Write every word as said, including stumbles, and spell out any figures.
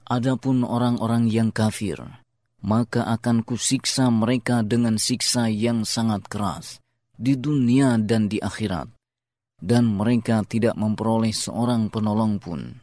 Adapun orang-orang yang kafir, maka akan kusiksa mereka dengan siksa yang sangat keras di dunia dan di akhirat, dan mereka tidak memperoleh seorang penolong pun.